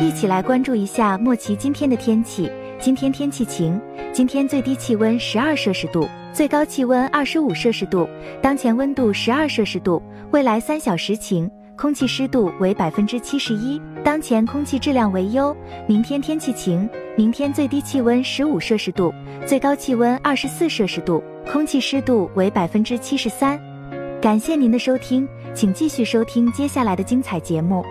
一起来关注一下莫奇今天的天气。今天天气晴，今天最低气温12摄氏度，最高气温25摄氏度，当前温度12摄氏度，未来3小时晴，空气湿度为71%，当前空气质量为优。明天天气晴，明天最低气温15摄氏度，最高气温24摄氏度，空气湿度为73%。感谢您的收听，请继续收听接下来的精彩节目。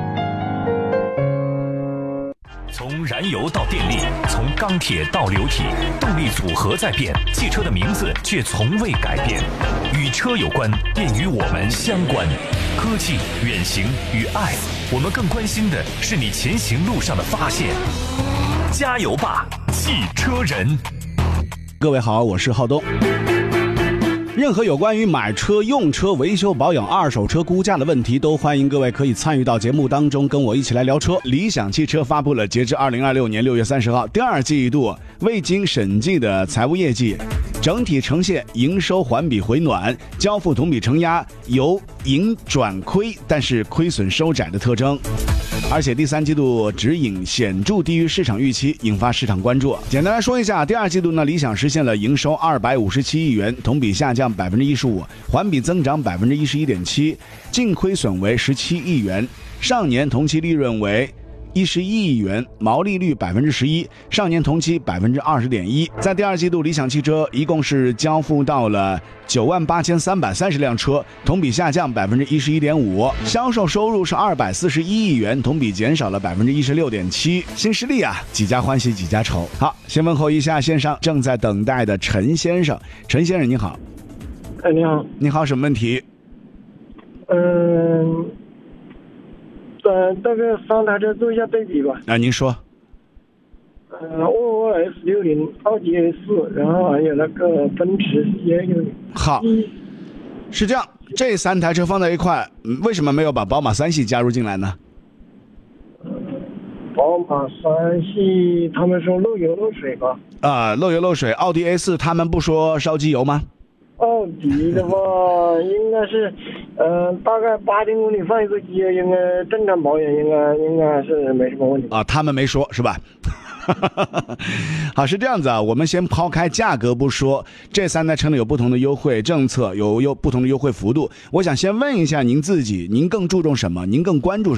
从燃油到电力，从钢铁到流体，动力组合在变，汽车的名字却从未改变。与车有关，便与我们相关。科技、远行与爱，我们更关心的是你前行路上的发现。加油吧，汽车人！ 各位好，我是浩东。任何有关于买车、用车、维修保养、二手车估价的问题，都欢迎各位可以参与到节目当中，跟我一起来聊车。理想汽车发布了截至2026年6月30号第二季度未经审计的财务业绩，整体呈现营收环比回暖，交付同比承压，由盈转亏，但是亏损收窄的特征。而且第三季度指引显著低于市场预期，引发市场关注。简单来说一下，第二季度呢，理想实现了营收257亿元，同比下降15%，环比增长11.7%，净亏损为17亿元，上年同期利润为11亿元，毛利率11%，上年同期20.1%。在第二季度，理想汽车一共是交付到了98330辆车，同比下降11.5%，销售收入是241亿元，同比减少了16.7%。新势力啊，几家欢喜几家愁。好，先问候一下线上正在等待的陈先生。陈先生你好。 你好。 你好，什么问题？ 这个3台车做一下对比吧。 您说。 沃尔沃 S60、奥迪 A4，然后还有那个奔驰也有。 好，是这样，这3台车放在一块，为什么没有把宝马3系加入进来呢？ 宝马3系他们说漏油漏水吧？ 漏油漏水。奥迪 A4 他们不说烧机油吗？ 奥迪的话应该是大概8千公里放一次机油，应该正常保养，应该是没什么问题啊。他们没说是吧？好，是这样子啊，我们先抛开价格不说，这3台车呢有不同的优惠政策，有不同的优惠幅度。我想先问一下您自己，您更注重什么？您更关注什么？